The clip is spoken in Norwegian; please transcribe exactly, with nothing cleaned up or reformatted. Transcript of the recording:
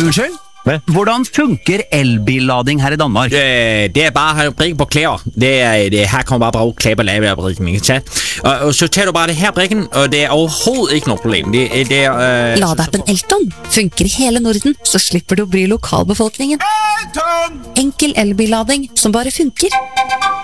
Unnskyld? Hvad? Hvordan funker elbillading her i Danmark? Øh, det er bare at have brikken på klæder. Det er, det, her kommer bare brug klæber lave af brikken, ikke sant? Og, og så tager du bare det her brikken, og det er overhovedet ikke noe problem. Det, det er... Øh, Ladeappen Elton funker i hele Norden, så slipper du å bry lokalbefolkningen. Enkel elbillading som bare funker.